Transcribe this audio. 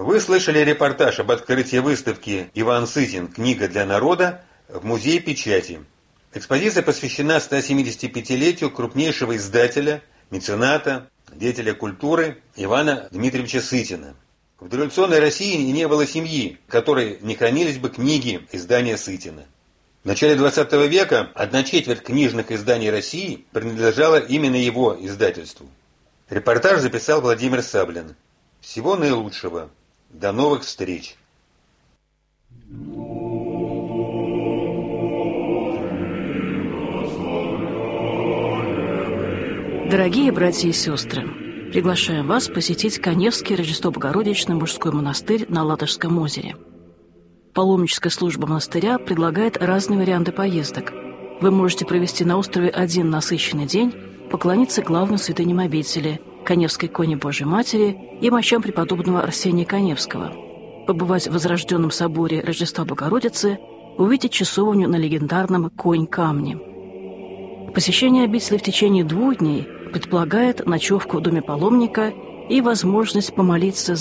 Вы слышали репортаж об открытии выставки «Иван Сытин. Книга для народа» в Музее печати. Экспозиция посвящена 175-летию крупнейшего издателя, мецената, деятеля культуры Ивана Дмитриевича Сытина. В дореволюционной России не было семьи, в которой не хранились бы книги издания Сытина. В начале 20 века 1/4 книжных изданий России принадлежала именно его издательству. Репортаж записал Владимир Саблин. Всего наилучшего. До новых встреч. Дорогие братья и сестры, приглашаем вас посетить Каневский Рождество-Богородичный мужской монастырь на Ладожском озере. Паломническая служба монастыря предлагает разные варианты поездок. Вы можете провести на острове один насыщенный день, поклониться главным святыням обители – Каневской иконе Божьей Матери и мощам преподобного Арсения Каневского, побывать в Возрожденном соборе Рождества Богородицы, увидеть часовню на легендарном Конь-камне. Посещение обители в течение 2 дней предполагает ночевку в доме паломника и возможность помолиться